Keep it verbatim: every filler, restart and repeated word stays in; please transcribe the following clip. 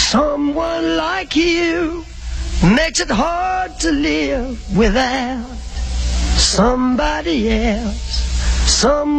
Someone like you makes it hard to live without somebody else. Some